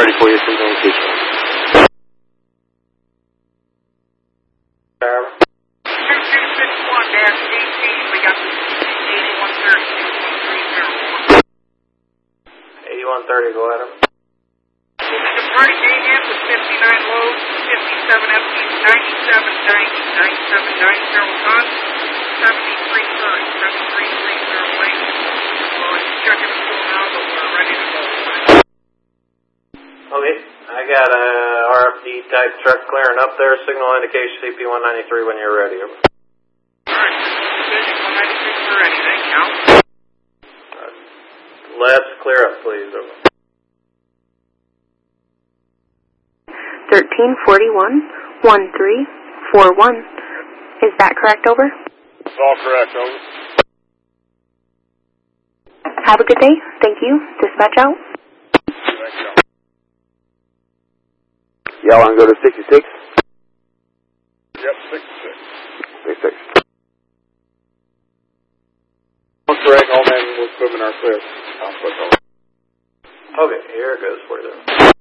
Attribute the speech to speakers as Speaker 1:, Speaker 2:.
Speaker 1: ready for you, signal indication.
Speaker 2: 2261-18, we got 8130,
Speaker 1: 8130, go ahead.
Speaker 2: The party game in with 59 loads, 57 empties, 97 90, 97 90 tons, 73 current, 7330 lane. Well, it's checking the fuel now, but we're ready to go.
Speaker 1: Okay, I got a RFD type truck clearing up there, signal indication CP193 when you're ready. Over.
Speaker 2: Alright, Division 196, we're ready, thank you.
Speaker 1: Let's clear up, please. Over.
Speaker 3: 1341-1341. Is that correct, over?
Speaker 4: It's all correct, over.
Speaker 3: Have a good day. Thank you. Dispatch out.
Speaker 4: Thank you.
Speaker 5: Y'all want to go to 66?
Speaker 4: Yep, 66.
Speaker 5: 66.
Speaker 4: Correct, all men with equipment are clear. I'll put over.
Speaker 1: Okay, here it goes for you.